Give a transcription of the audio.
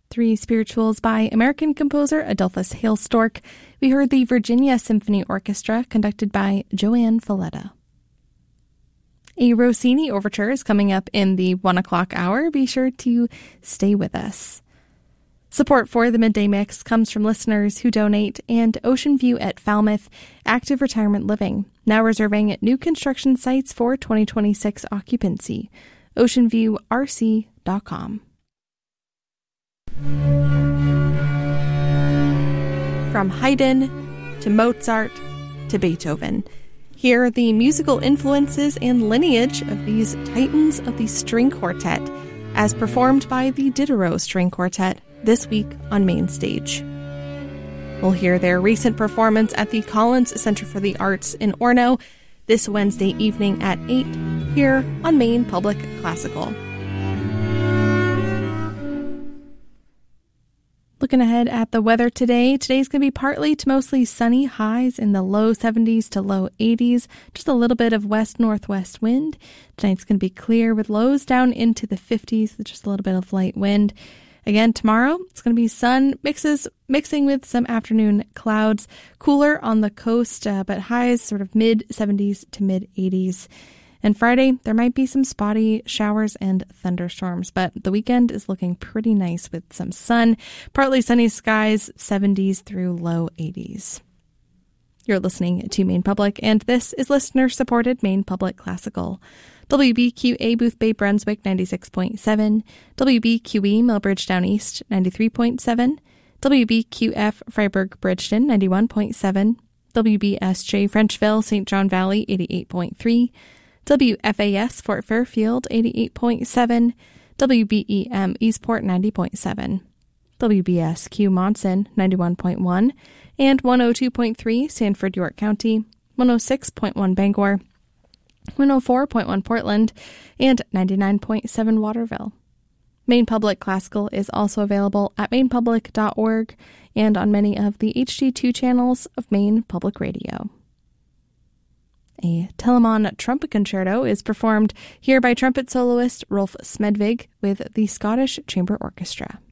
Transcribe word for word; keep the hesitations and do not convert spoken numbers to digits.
Three spirituals by American composer Adolphus Hailstork. We heard the Virginia Symphony Orchestra, conducted by Joanne Falletta. A Rossini overture is coming up in the one o'clock hour. Be sure to stay with us. Support for the Midday Mix comes from listeners who donate and Ocean View at Falmouth Active Retirement Living, now reserving new construction sites for twenty twenty-six occupancy. ocean view r c dot com. From Haydn to Mozart to Beethoven, here are the musical influences and lineage of these titans of the string quartet, as performed by the Diderot String Quartet this week on Main Stage. We'll hear their recent performance at the Collins Center for the Arts in Orono this Wednesday evening at eight here on Maine Public Classical. Looking ahead at the weather today, today's going to be partly to mostly sunny, highs in the low seventies to low eighties, just a little bit of west-northwest wind. Tonight's going to be clear with lows down into the fifties, with just a little bit of light wind. Again, tomorrow, it's going to be sun mixes mixing with some afternoon clouds, cooler on the coast, uh, but highs sort of mid-seventies to mid-eighties. And Friday, there might be some spotty showers and thunderstorms, but the weekend is looking pretty nice with some sun, partly sunny skies, seventies through low eighties. You're listening to Maine Public, and this is listener-supported Maine Public Classical. W B Q A Boothbay Brunswick ninety-six point seven, W B Q E Millbridge Down East ninety-three point seven, W B Q F Freiburg Bridgeton ninety-one point seven, W B S J Frenchville Saint John Valley eighty-eight point three, W F A S Fort Fairfield eighty-eight point seven, W B E M Eastport ninety point seven, W B S Q Monson ninety-one point one, and one oh two point three Sanford York County, one oh six point one Bangor, one oh four point one Portland, and ninety-nine point seven Waterville. Maine Public Classical is also available at maine public dot org and on many of the H D two channels of Maine Public Radio. A Telemann trumpet concerto is performed here by trumpet soloist Rolf Smedvig with the Scottish Chamber Orchestra.